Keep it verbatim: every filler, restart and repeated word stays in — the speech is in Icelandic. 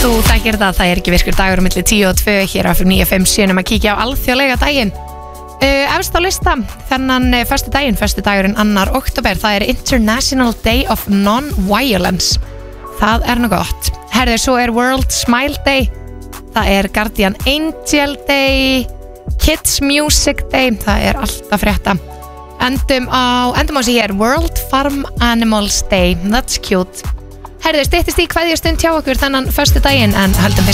Þú þekkir það, það er ekki virkur dagur á milli tíu og tvö hér á níu fimm sjö að kíkja á alþjóðlega daginn. Uh, efst á lista, þennan uh, föstu daginn, föstu dagurinn annar október, það er International Day of Non-Violence. Það er nú gott. Herðu, svo er World Smile Day, það er Guardian Angel Day, Kids Music Day, það er alltaf frétta. Endum á, endum á sig hér, World Farm Animals Day, that's cute. Herðu, styttist í kveðjastund hjá okkur þennan föstu daginn en höldum fyrst